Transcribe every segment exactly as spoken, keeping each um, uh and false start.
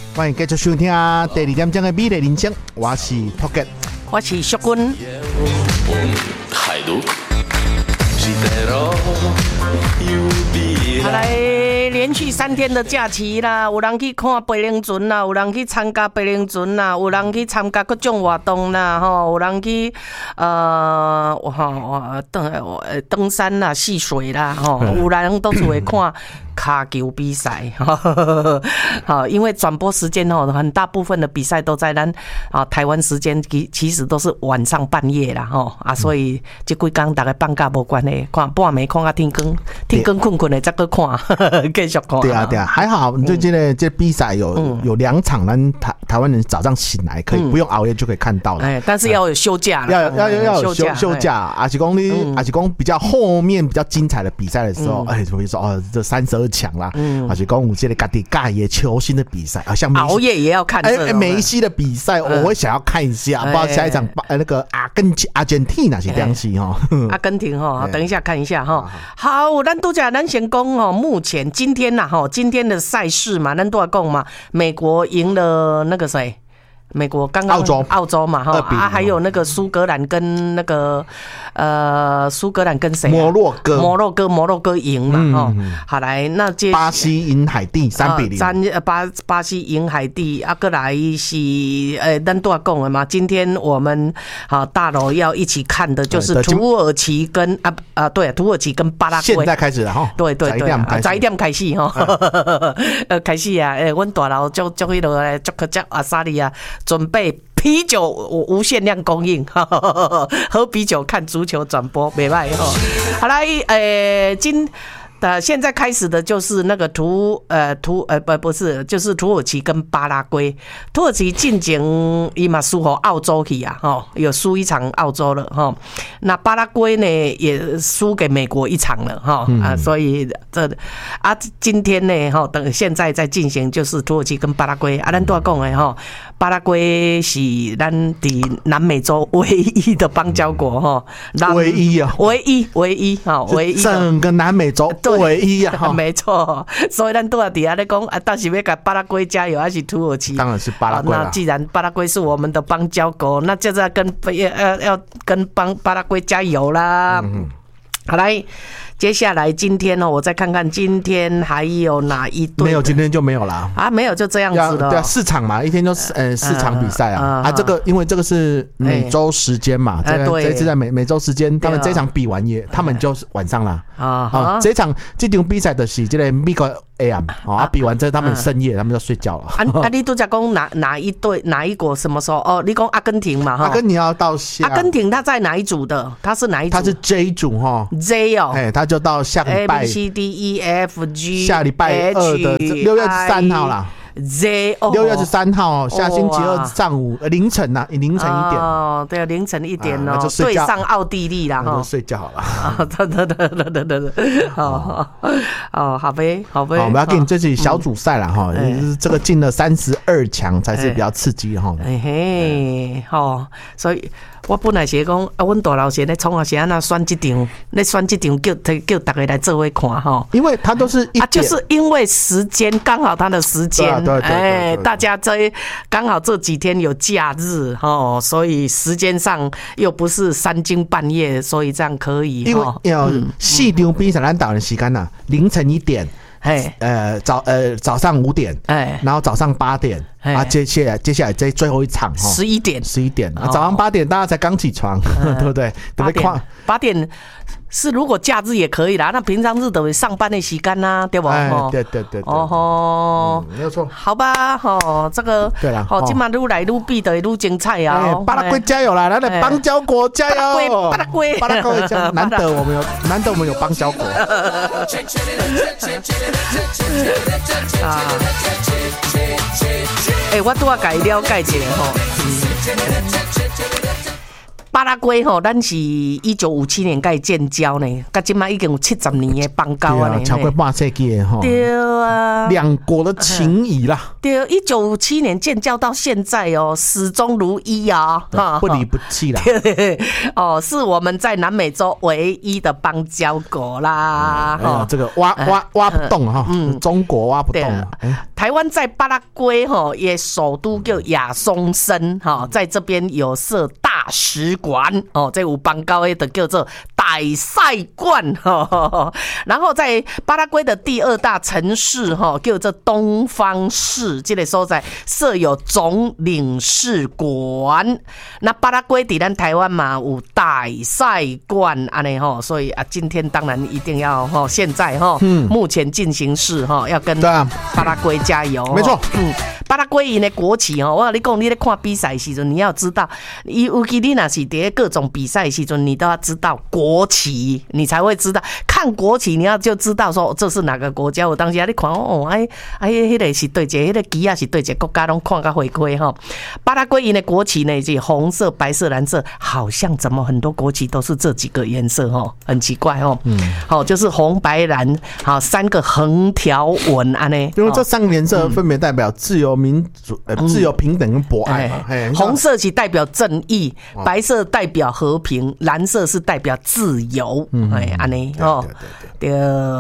欢迎继续收听第二点钟的美丽人生，我是 Pocket， 我是淑君。好来，连续三天的假期啦，有人去看白龙船啦，有人去参加白龙船啦，有人去参加各种活动啦，吼，有人去呃，哈，登登山啦、戏水啦，吼，有人都是会看卡球比赛，好，因为转播时间吼，很大部分的比赛都在咱啊台湾时间，其实都是晚上半夜啦，吼啊，所以这几天大概放假无关系，看半暝看到天光，天光困困的再去看，继续看。 对啊对啊，还好，最近的这比赛有、嗯、有两场，咱台台湾人早上醒来可以、嗯、不用熬夜就可以看到了。 哎，但是要有休假了， 要要要要有休休假，而且讲你，而且讲比较后面比较精彩的比赛的时候，哎、嗯，比如说哦，这三十二强啦，嗯，而且讲有这个家己家己的球星的比赛，好像熬夜也要看。 哎，梅西的比赛我会想要看一下，不知道下一场那个阿根阿根廷那是东西哈。 阿根廷哈，等一下看一下哈。好，咱都讲咱先讲哦，目前今天呐哈，今天的赛事嘛，咱都要讲嘛，美国赢了那个谁？美国刚刚澳洲澳洲嘛哈啊，还有那个苏格兰跟那个呃苏格兰跟谁、啊？ 摩洛哥摩洛哥摩洛哥赢嘛哈、嗯。好来，那接巴西赢海地三比零。 呃、巴巴西赢海地，啊，过来是呃，咱都要讲的嘛。今天我们好大楼要一起看的就是土耳其跟啊啊对，土耳其跟巴拉圭。 现在开始了哈。 对对对，早一点开始哈。呃，开始啊，诶，阮大楼就就迄落就可叫阿萨利啊。准备啤酒无限量供应，喝啤酒看足球转播，没歹哈。好来，呃，今。呃，现在开始的就是那个土呃土呃不不是，就是土耳其跟巴拉圭。土耳其进前伊嘛输给澳洲去啊，哈，有输一场澳洲了哈。那巴拉圭呢也输给美国一场了哈、嗯、啊，所以这啊今天呢哈，等现在在进行就是土耳其跟巴拉圭啊，咱都要讲的哈，巴拉圭是咱伫南美洲唯一的邦交国哈， 唯一啊， 唯一唯一哈，唯一整个南美洲。唯一啊， 没错，所以咱都要底下在讲啊，到底要给巴拉圭加油还是土耳其？ 当然是巴拉圭啦。 那既然巴拉圭是我们的邦交国，那就是要跟要要跟邦巴拉圭加油啦。嗯、好来。接下来今天呢、喔，我再看看今天还有哪一队？ 没有，今天就没有了啊，没有就这样子了。 对啊，四场嘛，一天就呃四场比赛啊、呃、啊，这个因为这个是美洲时间嘛，这个这次在美美洲时间，他们这场比完也，他们就是晚上啦啊啊，这场这场比赛的是这个美国 A M 啊，比完之后他们深夜他们就睡觉了。 啊啊，你都在讲哪哪一队哪一国什么时候？哦，你讲阿根廷嘛哈？ 阿根廷要到下， 阿根廷他在哪一组的？他是哪一组？ 他是 J 组哈 ，J 哦， 哎，他就到下礼拜 A B C D E F G 下礼拜二的六月十三号啦。 Z 六月十三号下星期二上午凌晨呐，凌晨一点哦，对，凌晨一点哦，对上奥地利啦哈， 就睡觉好了。 啊，对对对对对对对，哦哦，好呗，好呗。 好，我们要给你这是小组赛了哈，这个进了三十二强才是比较刺激哈。 哎嘿，好，所以我本来是讲啊，阮大老师咧创啊是安那选这场，咧选这场叫叫大家来做伙看哈， 因为他都是一啊，就是因为时间刚好他的时间。 对对对， 哎，大家这刚好这几天有假日哦，所以时间上又不是三更半夜，所以这样可以。 因为要四场比赛，咱台湾时间呐，凌晨一点，哎，呃早呃早上五点，哎，然后早上八点。啊，接下来接下来这最后一场哈， 十一点， 十一点啊，早上八点大家才刚起床，对不对？ 八点，八点是如果假日也可以啦，那平常日等于上班的时间呐，对吧？ 哎，对对对， 哦吼， 没有错。 好吧，吼，这个对了， 哦，今晚愈来愈比的愈精彩啊！ 巴拉圭加油啦，咱的邦交国加油！ 巴拉圭， 巴拉圭加油！难得我们有，难得我们有邦交国。啊， 哎，我都要改了解一下吼。 巴拉圭吼，咱是一九五七年甲伊建交呢，甲今麦已经有七十年的邦交啊呢， 超过半世纪的吼。 对啊， 两国的情谊啦。 对，一九五七年建交到现在哦，始终如一啊， 不离不弃啦。 哦，是我们在南美洲唯一的邦交国啦。 嗯哎、这个挖挖挖不动哈，嗯，中国挖不动。 哎、台湾在巴拉圭哈，也首都叫亚松森哈，在这边有设大使馆哦，这有邦交的叫做大使馆哈。然后在巴拉圭的第二大城市哈，叫做东方市，这个所在设有总领事馆。那巴拉圭在咱台湾嘛有大使馆安尼吼，所以啊，今天当然一定要哈，现在哈，嗯，目前进行式哈，要跟巴拉圭加油。 没错， 嗯，巴拉圭因的国旗哦，我跟你讲，你在看比赛的时阵，你要知道，尤其你那是在各种比赛的时阵，你都要知道国旗，你才会知道。看国旗，你要就知道说这是哪个国家。我当时啊，你看哦，哎哎，迄个是对一个，迄个旗啊是对一个国家，拢看个回归哈。巴拉圭因的国旗呢是红色、白色、蓝色，好像怎么很多国旗都是这几个颜色哈，很奇怪哦。嗯，好，就是红、白、蓝，好三个横条纹啊呢。 因为这三个颜色分别代表自由、民主、呃、自由、平等跟博爱嘛。 嗯、红色是代表正义，白色代表和平，蓝色是代表自由。嗯，哎，安尼哦，对，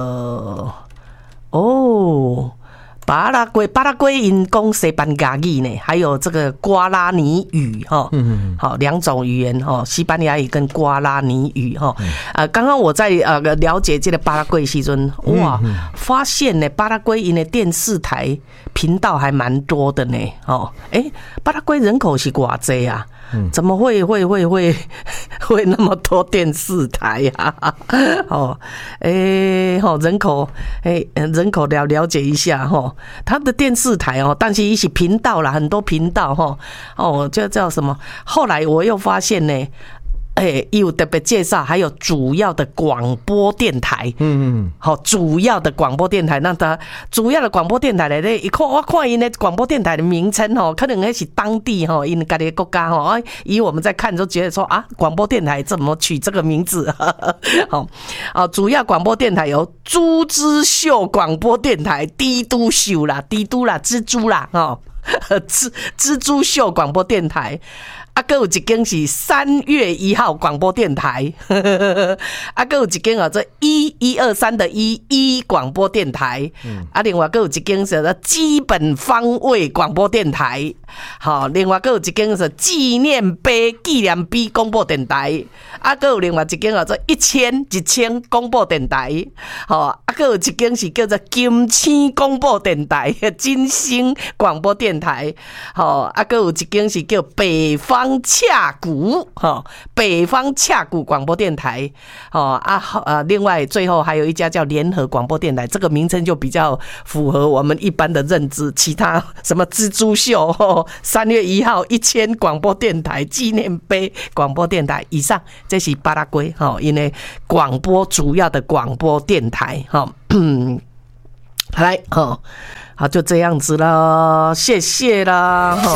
哦。巴拉圭，巴拉圭因讲西班牙语呢，还有这个瓜拉尼语哈，嗯，好两种语言哈，西班牙语跟瓜拉尼语哈。呃，刚刚我在呃了解这个巴拉圭时阵，哇，发现呢巴拉圭因的电视台频道还蛮多的呢，哦，哎，巴拉圭人口是多少啊？怎么会会会会会那么多电视台呀、啊？哦，诶，吼人口，诶人口了了解一下吼，他的电视台哦，但是一起频道啦，很多频道吼，哦，这叫什么？后来我又发现呢。哎，有特别介绍，还有主要的广播电台，嗯嗯，好，主要的广播电台，那它主要的广播电台呢，一看我看因的广播电台的名称哦，可能那是当地哈，因家的国家哈，以我们在看就觉得说啊，广播电台怎么取这个名字？好，啊，主要广播电台有猪之秀广播电台、帝都秀啦、帝都啦、蜘蛛啦，哦，蜘蜘蛛秀广播电台。啊，还有一间是三月一号广播电台，啊，还有一间啊，这一一二三的一一广播电台，嗯、啊，另外还有一间是基本方位广播电台，好，另外还有一间是纪念碑纪念碑广播电台，啊，还有另外一间啊，这一千一千广播电台，好，啊，还有一间是叫做金星广播电台，金星广播电台，好，啊，还有一间是叫北方洽谷，哈，北方洽谷广播电台，哦啊呃，另外最后还有一家叫联合广播电台，这个名称就比较符合我们一般的认知。其他什么蜘蛛秀、哦、三月一号一千广播电台、纪念碑广播电台以上，这是巴拉圭哈，因为广播主要的广播电台哈，好来哈，好就这样子啦，谢谢啦哈。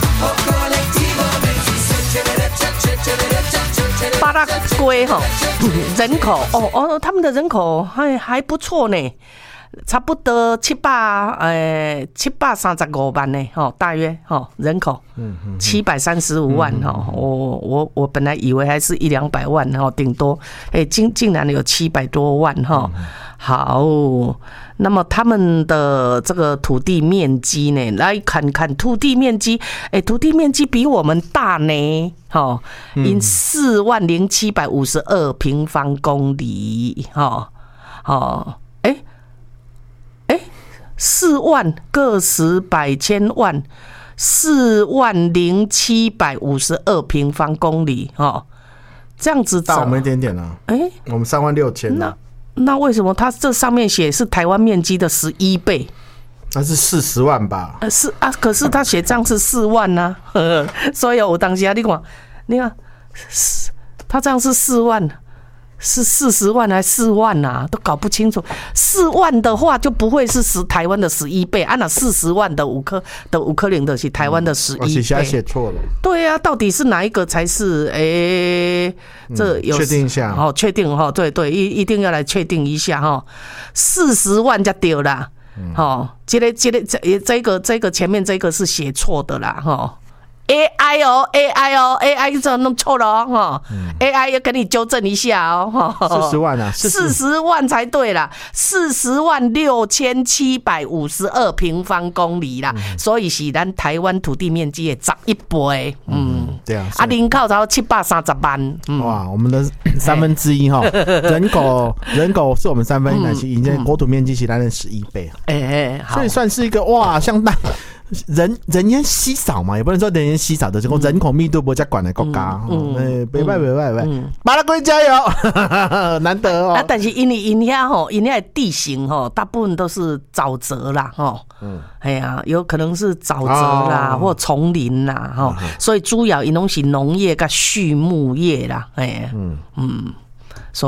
巴拉圭哈人口哦哦，他们的人口还还不错呢，差不多七百呃七百三十五万呢，哈，大约哈人口，嗯嗯，七百三十五万哈，我我我本来以为还是一两百万哈，顶多哎竟竟然有七百多万哈，好。那么他们的这个土地面积呢？来看看土地面积，哎，土地面积比我们大呢，哈，因四万零七百五十二平方公里，哈，哦，哎，哎，四万个十百千万，四万零七百五十二平方公里，哈，这样子大我们一点点啊，哎，我们三万六千呢。 那为什么它这上面写是台湾面积的十一倍？ 那是四十万吧？ 呃，是啊，可是他写账是四万呐、啊，所以我当时啊，你看，你看，他这样是四万， 是四十万还是四万啊？都搞不清楚。四万的话就不会是十台湾的十一倍，按那四十万的五颗的五颗零的是台湾的十一倍。 写写错了。对啊，到底是哪一个才是？哎、欸，这有确、嗯、定一下。 哦，确定哈，对对，一一定要来确定一下哈。四十万就对啦。嗯、哦，这个这个这这个这个前面这个是写错的啦哈。A I 哦 ，A I 哦 ，A I 这弄错了哦，哈、嗯、，A I 要跟你纠正一下哦， 四十万啊， 四十万才对啦，四十万六千七百五十二平方公里啦，嗯、所以是咱台湾土地面积的十一倍，嗯， 嗯对啊， 啊，人口才七百三十万， 嗯、哇，我们的三分之一哈，人口人口是我们三分一，但是人家国土面积是咱的十一倍，哎哎，所以算是一个哇，相当。人人烟稀少嘛，也不能说人烟稀少的，这个人口密度不加管的国家，嗯，哎，别拜别拜别，巴拉圭加油，难得哦。 啊，但是因为因遐吼，因遐地形吼，大部分都是沼泽啦，吼，嗯，哎呀，有可能是沼泽啦，或丛林啦，吼，所以主要因拢是农业跟畜牧业啦，哎，嗯嗯。